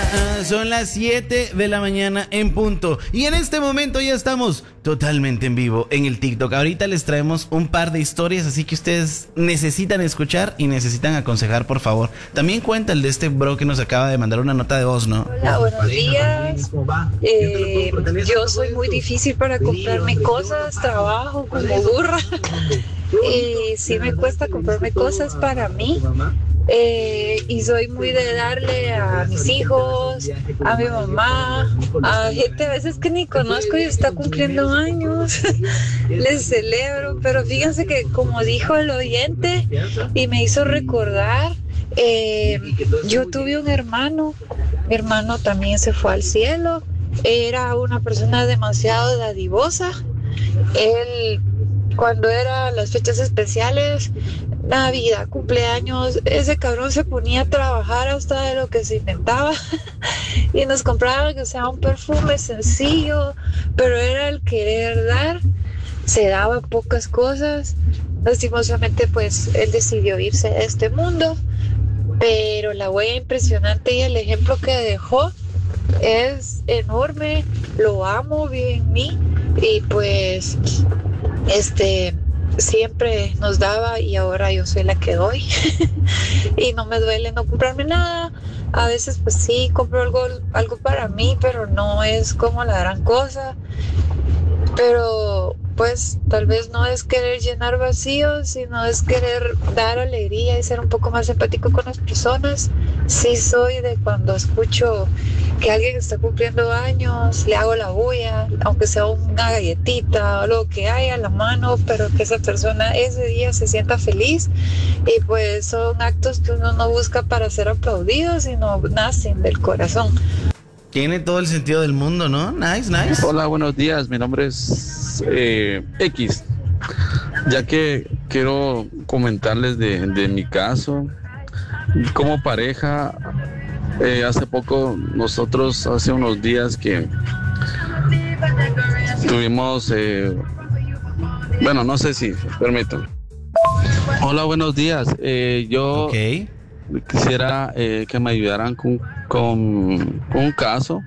Son las 7 de la mañana en punto. Y en este momento ya estamos totalmente en vivo en el TikTok. Ahorita les traemos un par de historias, así que ustedes necesitan escuchar y necesitan aconsejar, por favor. También cuenta el de este bro que nos acaba de mandar una nota de voz, ¿no? Hola, buenos días. Yo soy muy difícil para comprarme cosas, trabajo como burra. Y sí me cuesta comprarme cosas para mí. Y soy muy de darle a mis hijos, a mi mamá, a gente a veces que ni conozco y está cumpliendo años. Les celebro, pero fíjense que como dijo el oyente y me hizo recordar, yo tuve un hermano, mi hermano también se fue al cielo, era una persona demasiado dadivosa. Él, cuando eran las fechas especiales, Navidad, cumpleaños, ese cabrón se ponía a trabajar hasta de lo que se inventaba y nos compraba, que sea, un perfume sencillo, pero era el querer dar, se daba pocas cosas. Lastimosamente, pues, él decidió irse de este mundo, pero la huella impresionante y el ejemplo que dejó es enorme. Lo amo, vive en mí y pues, siempre nos daba y ahora yo soy la que doy y no me duele no comprarme nada. A veces pues sí compro algo para mí, pero no es como la gran cosa. Pero pues tal vez no es querer llenar vacíos, sino es querer dar alegría y ser un poco más empático con las personas. Sí soy de cuando escucho que alguien está cumpliendo años, le hago la bulla, aunque sea una galletita o lo que haya a la mano, pero que esa persona ese día se sienta feliz. Y pues son actos que uno no busca para ser aplaudido, sino nacen del corazón. Tiene todo el sentido del mundo, ¿no? Nice, nice. Hola, buenos días. Mi nombre es X. Ya que quiero comentarles de mi caso. Como pareja, hace poco, nosotros, hace unos días que tuvimos, bueno, no sé si, permítanme. Hola, buenos días. Yo... Ok. Quisiera que me ayudaran con un caso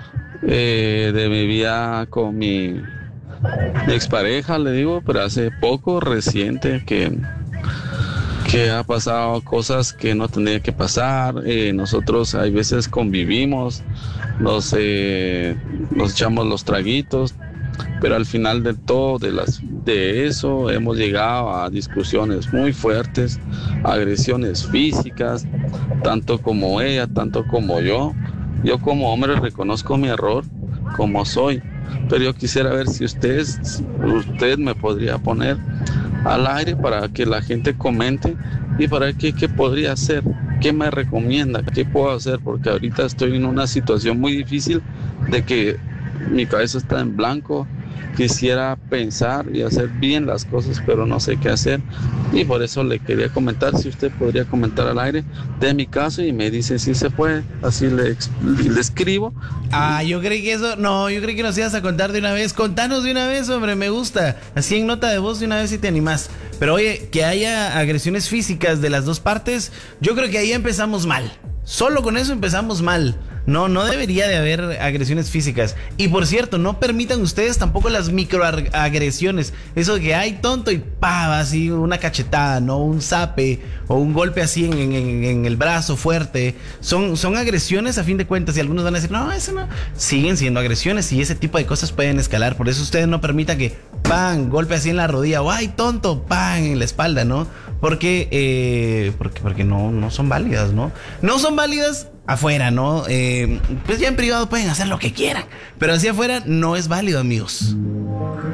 de mi vida con mi expareja, le digo, pero hace poco, reciente, que ha pasado cosas que no tendría que pasar. Nosotros hay veces convivimos, nos echamos los traguitos, pero al final de todo, de eso hemos llegado a discusiones muy fuertes, agresiones físicas, tanto como ella, tanto como yo. Yo como hombre reconozco mi error, como soy, pero yo quisiera ver si usted me podría poner al aire para que la gente comente y para qué podría hacer, qué me recomienda, qué puedo hacer, porque ahorita estoy en una situación muy difícil de que mi cabeza está en blanco. Quisiera pensar y hacer bien las cosas, pero no sé qué hacer. Y por eso le quería comentar si usted podría comentar al aire de mi caso y me dice si se puede. Así le escribo. Yo creí que nos ibas a contar de una vez. Contanos de una vez, hombre, me gusta. Así en nota de voz de una vez si te animás. Pero oye, que haya agresiones físicas de las dos partes, yo creo que ahí empezamos mal. Solo con eso empezamos mal. No debería de haber agresiones físicas. Y por cierto, no permitan ustedes tampoco las microagresiones. Eso de que hay tonto y va así una cachetada, ¿no? Un zape o un golpe así en el brazo fuerte. Son agresiones a fin de cuentas. Y algunos van a decir, no, eso no. Siguen siendo agresiones y ese tipo de cosas pueden escalar. Por eso ustedes no permitan que, golpe así en la rodilla o ay, tonto, en la espalda, ¿no? Porque no son válidas, ¿no? No son válidas afuera, ¿no? Pues ya en privado pueden hacer lo que quieran, pero así afuera no es válido, amigos.